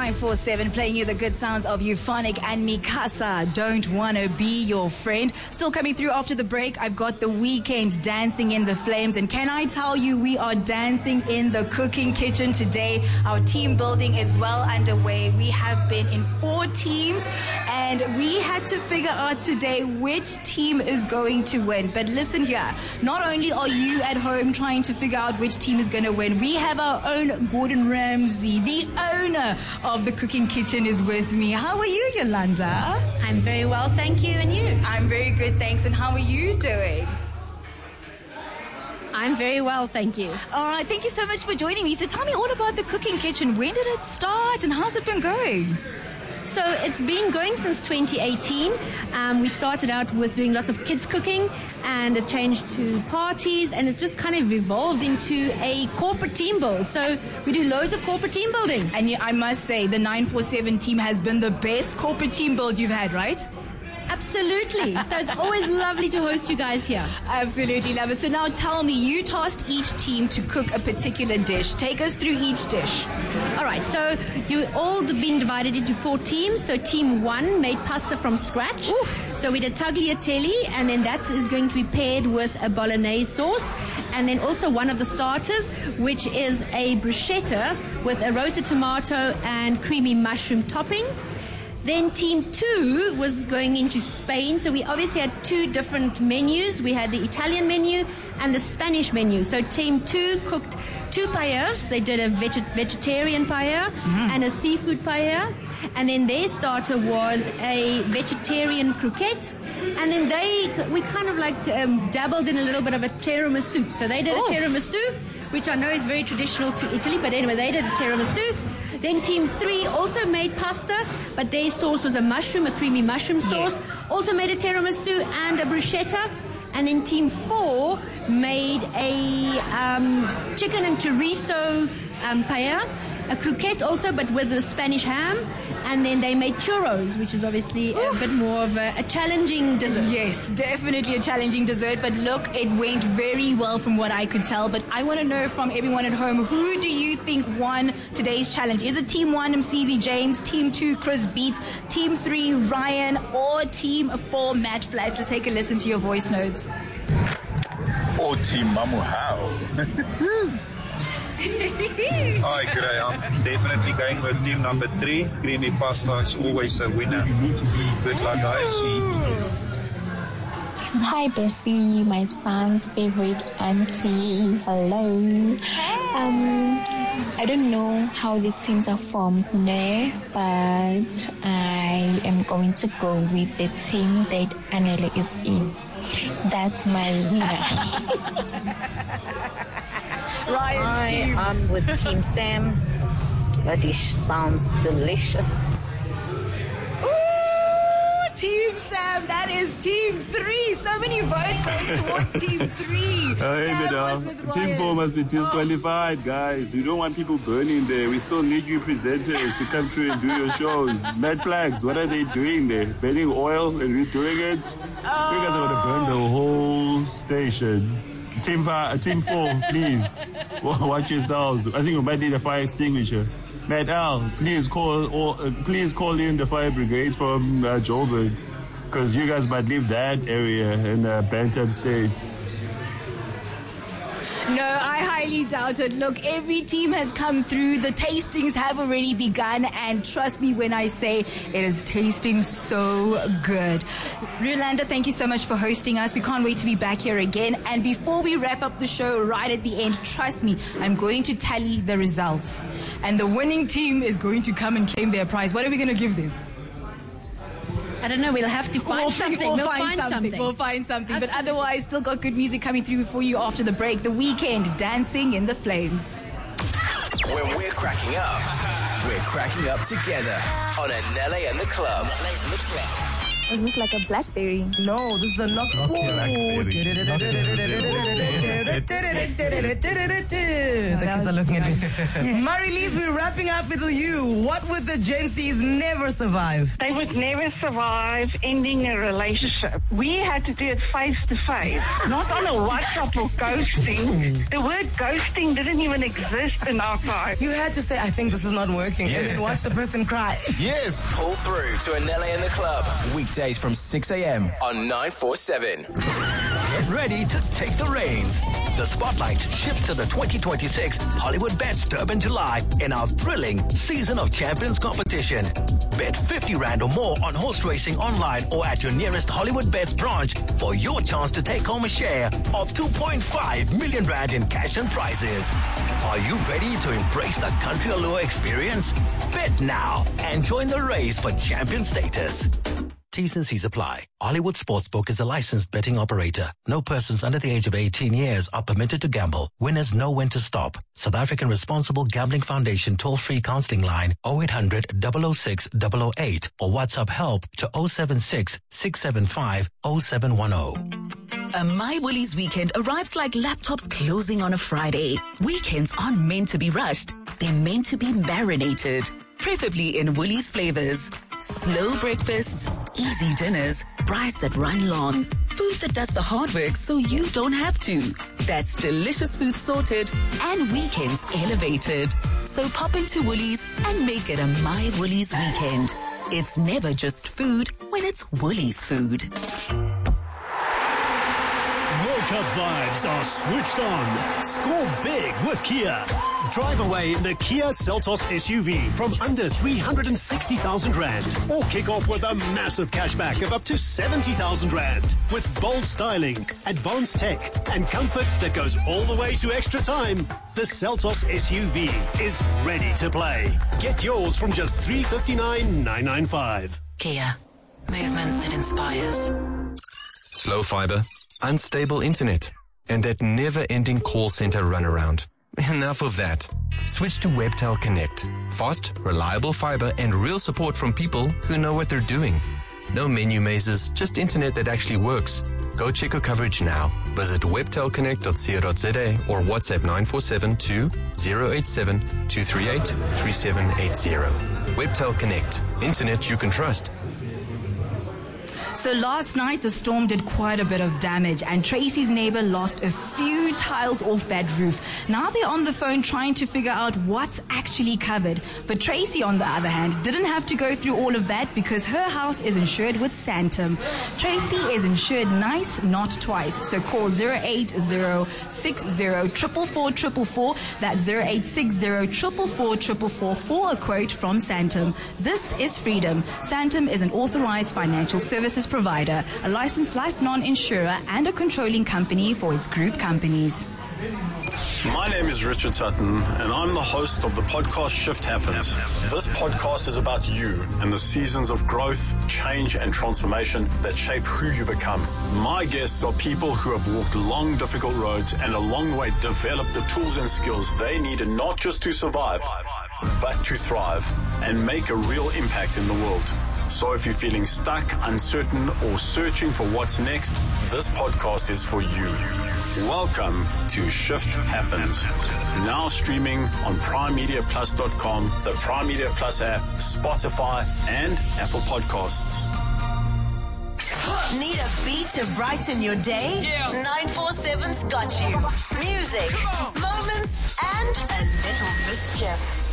947, playing you the good sounds of Euphonic and Mikasa. Don't wanna be your friend. Still coming through after the break. I've got The Weeknd, Dancing in the Flames. And can I tell you, we are dancing in the cooking kitchen today. Our team building is well underway. We have been in 4 teams and we had to figure out today which team is going to win. But listen here, not only are you at home trying to figure out which team is going to win, we have our own Gordon Ramsay, the owner of the cooking kitchen, is with me. How are you, Yolanda? I'm very well, thank you. And you? I'm very good, thanks. And how are you doing? I'm very well, thank you. All right, thank you so much for joining me. So tell me all about the cooking kitchen. When did it start and how's it been going? So it's been going since 2018. We started out with doing lots of kids cooking and it changed to parties and it's just kind of evolved into a corporate team build. So we do loads of corporate team building. And I must say, the 947 team has been the best corporate team build you've had, right? Absolutely. So it's always lovely to host you guys here. Absolutely love it. So now tell me, you tasked each team to cook a particular dish. Take us through each dish. All right. So you all been divided into 4 teams. So team 1 made pasta from scratch. Oof. So we did tagliatelle, and then that is going to be paired with a bolognese sauce. And then also one of the starters, which is a bruschetta with a roasted tomato and creamy mushroom topping. Then team 2 was going into Spain. So we obviously had 2 different menus. We had the Italian menu and the Spanish menu. So team 2 cooked 2 paellas. They did a vegetarian paella and a seafood paella. And then their starter was a vegetarian croquette. And then we kind of like dabbled in a little bit of a tiramisu. So they did a tiramisu, which I know is very traditional to Italy. But anyway, they did a tiramisu. Then team 3 also made pasta, but their sauce was a creamy mushroom sauce. Yes. Also made a tiramisu and a bruschetta. And then team 4 made a chicken and chorizo paella, a croquette also, but with a Spanish ham. And then they made churros, which is obviously a bit more of a challenging dessert. Yes, definitely a challenging dessert. But look, it went very well from what I could tell. But I want to know from everyone at home, who do you think won today's challenge? Is it team 1, Msizi James, team 2, Chris Beats, team 3, Ryan, or team 4, Matt Flats? Let's take a listen to your voice notes. Or team Mamu How. Hi, g'day. I'm definitely going with team number 3. Creamy pasta is always a winner. Good luck, guys. Hi, bestie, my son's favorite auntie. Hello. I don't know how the teams are formed there, but I am going to go with the team that Anele is in. That's my winner. Ryan's team. I'm with Team Sam. That dish sounds delicious. Ooh, Team Sam, that is team 3. So many votes going towards team 3. Sam was with Ryan. Team 4 must be disqualified, guys. We don't want people burning there. We still need you presenters to come through and do your shows. Mad Flags, what are they doing there? Burning oil and redoing it? You guys are going to burn the whole station. Team 4, please, watch yourselves. I think we might need a fire extinguisher. Matt Al, please call in the fire brigade from Joburg, because you guys might leave that area in Bantam State. No, I highly doubt it. Look, every team has come through. The tastings have already begun, and trust me when I say it is tasting so good. Yolanda, thank you so much for hosting us. We can't wait to be back here again. And before we wrap up the show right at the end, trust me, I'm going to tally the results. And the winning team is going to come and claim their prize. What are we going to give them? I don't know. We'll have to find something. We'll find something. But otherwise, still got good music coming through for you after the break. The Weeknd, Dancing in the Flames. When we're cracking up together on Anele and the Club. Is this like a Blackberry? No, this is a Nokia. The kids are looking at me. Marilise, we're wrapping up with you. What would the Gen Zs never survive? They would never survive ending a relationship. We had to do it face to face, not on a WhatsApp or ghosting. The word ghosting didn't even exist in our time. You had to say, I think this is not working, and then watch the person cry. Yes. Pull through to Anele in the Club. Weekdays from 6 a.m. on 947. Get ready to take the reins. The spotlight shifts to the 2026 Hollywood Bets Durban July in our thrilling Season of Champions competition. Bet 50 Rand or more on horse racing online or at your nearest Hollywood Bets branch for your chance to take home a share of 2.5 million Rand in cash and prizes. Are you ready to embrace the country allure experience? Bet now and join the race for champion status. T's and C's apply. Hollywood Sportsbook is a licensed betting operator. No persons under the age of 18 years are permitted to gamble. Winners know when to stop. South African Responsible Gambling Foundation toll-free counseling line 0800 006 008 or WhatsApp help to 076 675 0710. A My Woolies weekend arrives like laptops closing on a Friday. Weekends aren't meant to be rushed. They're meant to be marinated. Preferably in Woolies flavors. Slow breakfasts, easy dinners, braais that run long. Food that does the hard work so you don't have to. That's delicious food sorted and weekends elevated. So pop into Woolies and make it a My Woolies weekend. It's never just food when it's Woolies food. World Cup vibes are switched on. Score big with Kia. Drive away in the Kia Seltos SUV from under 360,000 Rand. Or kick off with a massive cashback of up to 70,000 Rand. With bold styling, advanced tech, and comfort that goes all the way to extra time. The Seltos SUV is ready to play. Get yours from just 359,995. Kia. Movement that inspires. Slow fiber, unstable internet, and that never-ending call center runaround. Enough of that. Switch to Webtel Connect. Fast, reliable fiber, and real support from people who know what they're doing. No menu mazes, just internet that actually works. Go check your coverage now. Visit webtelconnect.co.za or WhatsApp 947-2-087-238-3780. Webtel Connect. Internet you can trust. So last night, the storm did quite a bit of damage, and Tracy's neighbor lost a few tiles off that roof. Now they're on the phone trying to figure out what's actually covered. But Tracy, on the other hand, didn't have to go through all of that because her house is insured with Santam. Tracy is insured nice, not twice. So call 08060444444. That's 0860444444 for a quote from Santam. This is Freedom. Santam is an authorized financial services provider, a licensed life non-insurer, and a controlling company for its group companies. My name is Richard Sutton, and I'm the host of the podcast Shift Happens. This podcast is about you and the seasons of growth, change, and transformation that shape who you become. My guests are people who have walked long, difficult roads and along the way developed the tools and skills they needed not just to survive, but to thrive and make a real impact in the world. So if you're feeling stuck, uncertain, or searching for what's next, this podcast is for you. Welcome to Shift Happens. Now streaming on PrimeMediaPlus.com, the Prime Media Plus app, Spotify, and Apple Podcasts. Need a beat to brighten your day? Yeah. 947's got you. Music, moments, and a little mischief.